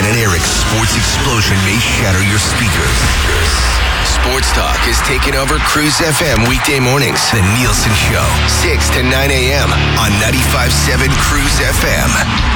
and Eric's sports explosion may shatter your speakers. Sports Talk is taking over Cruise FM weekday mornings. The Nielsen Show, 6 to 9 a.m. on 95.7 Cruise FM.